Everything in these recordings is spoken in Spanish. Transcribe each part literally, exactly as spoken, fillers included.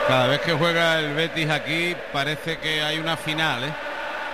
Cada vez que juega el Betis aquí parece que hay una final, ¿eh?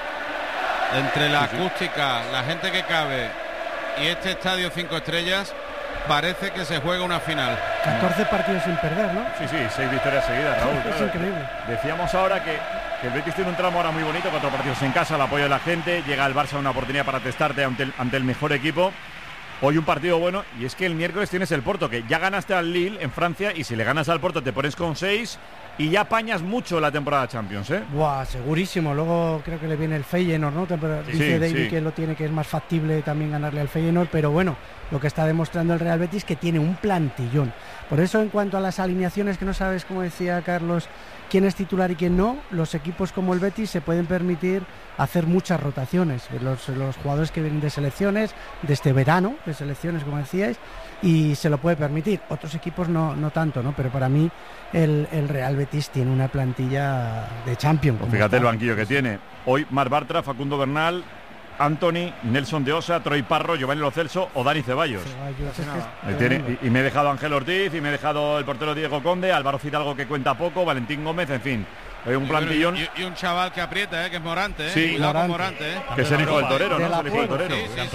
Entre la sí, acústica, sí. La gente que cabe y este estadio cinco estrellas, parece que se juega una final. catorce partidos sin perder, ¿no? Sí, sí, seis victorias seguidas, Raúl. Es claro. increíble. Decíamos ahora que, que el Betis tiene un tramo ahora muy bonito, cuatro partidos en casa, el apoyo de la gente, llega el Barça una oportunidad para testarte ante el, ante el mejor equipo. Hoy un partido bueno, y es que el miércoles tienes el Porto, que ya ganaste al Lille en Francia, y si le ganas al Porto te pones con seis y ya apañas mucho la temporada Champions, ¿eh? Buah, segurísimo. Luego creo que le viene el Feyenoord, ¿no? Sí, Dice sí, David sí. que lo tiene, que es más factible también ganarle al Feyenoord, pero bueno, lo que está demostrando el Real Betis que tiene un plantillón. Por eso, en cuanto a las alineaciones, que no sabes, como decía Carlos, quién es titular y quién no, los equipos como el Betis se pueden permitir hacer muchas rotaciones. Los, los jugadores que vienen de selecciones, de este verano, de selecciones, como decíais, y se lo puede permitir. Otros equipos no, no tanto, ¿no? Pero para mí el, el Real Betis tiene una plantilla de Champions. Pues fíjate el banquillo que tiene. Hoy Marc Bartra, Facundo Bernal, Anthony, Nelson de Osa, Troy Parro, Giovanni Lo Celso o Dani Ceballos. Ceballos, es que es tiene, y, y me he dejado a Ángel Ortiz, y me he dejado el portero Diego Conde, Álvaro Fidalgo, que cuenta poco, Valentín Gómez, en fin. Hay un y, plantillón. Y, y un chaval que aprieta, ¿eh? Que es Morante, ¿eh? Sí, Cuidado Morante. con Morante, ¿eh? Que es el hijo del torero, de ¿no? la Es el hijo del torero. Sí, sí,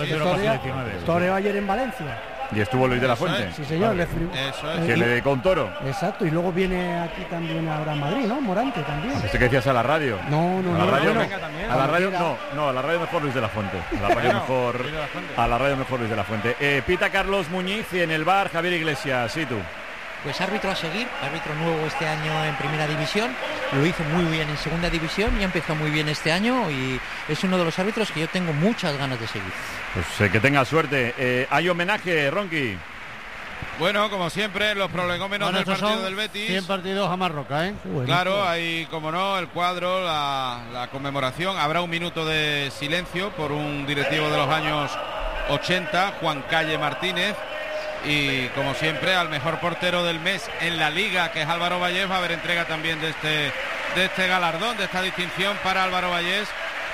sí. Toreo ayer en Valencia. Y estuvo Luis de la Eso Fuente. es. Sí, señor. Vale. Le, Eso es. Que le dedicó un toro. Exacto, y luego viene aquí también ahora en Madrid, ¿no? Morante también. Este que decías a la radio. No, no, A la no. radio, bueno, a la radio no, no, a la radio mejor Luis de la Fuente. A la radio mejor, a la radio mejor Luis de la Fuente. Eh, pita Carlos Muñiz y en el bar Javier Iglesias. ¿Sí tú? Pues árbitro a seguir, árbitro nuevo este año en Primera División, lo hizo muy bien en Segunda División y empezó muy bien este año y es uno de los árbitros que yo tengo muchas ganas de seguir. Pues eh, que tenga suerte. Eh, hay homenaje, Ronqui. Bueno, como siempre, los prolegómenos Bueno, del estos partido son del Betis. cien partidos a Marroca, ¿eh? bueno. Claro, hay, como no, el cuadro, la, la conmemoración. Habrá un minuto de silencio por un directivo de los años ochenta, Juan Calle Martínez. Y como siempre, al mejor portero del mes en la Liga, que es Álvaro Vallés, va a haber entrega también de este, de este galardón, de esta distinción para Álvaro Vallés,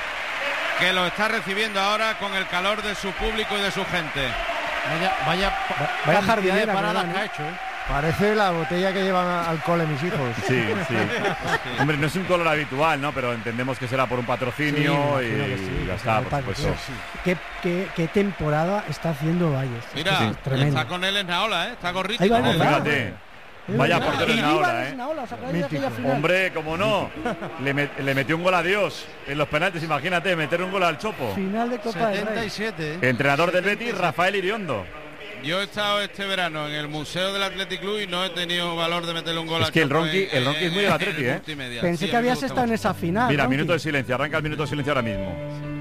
que lo está recibiendo ahora con el calor de su público y de su gente. Vaya, vaya, vaya cantidad jardinera, de paradas ¿verdad, que ha no? hecho, ¿eh? Parece la botella que llevan al cole mis hijos. Sí, sí. Hombre, no es un color habitual, ¿no? Pero entendemos que será por un patrocinio Sí, y, imagino que sí, ya está, que por será supuesto. sí. ¿Qué, qué, qué temporada está haciendo Valles? Mira, Es tremendo. está con él en Naola, ¿eh? Está gorrito. Ahí va, con él. ¿verdad? Fíjate. Es Vaya verdad. portero Y en viva Naola, en ¿eh? Naola, ¿os acordáis de Mítico. aquella final? Hombre, cómo no. Le, met- le metió un gol a Dios en los penaltis, imagínate, meter un gol al Chopo. Final de Copa del setenta y Rey. siete, ¿eh? Entrenador del Betis, Rafael Iriondo. Yo he estado este verano en el Museo del Athletic Club y no he tenido valor de meterle un gol Es al que el Chopo Ronqui- en- el Ronqui es muy del en- Atleti, en ¿eh? multimedia. Pensé Sí, que a mí me habías gusta estado en mucho. esa final. Mira, Ronqui. minuto de silencio, arranca el minuto de silencio ahora mismo.